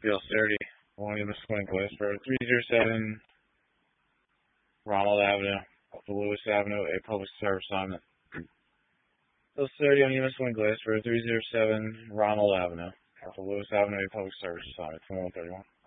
Bill 30, William Swing, Glassboro, 307 Ronald Avenue, off of Lewis Avenue, a public service assignment. Bill 30 on EMS Swing, Glassboro, 307 Ronald Avenue, off of Lewis Avenue, a public service assignment, 2131.